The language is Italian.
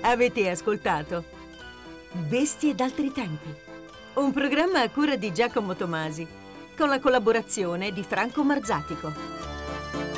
Avete ascoltato Bestie d'altri tempi, un programma a cura di Giacomo Tomasi, con la collaborazione di Franco Marzatico.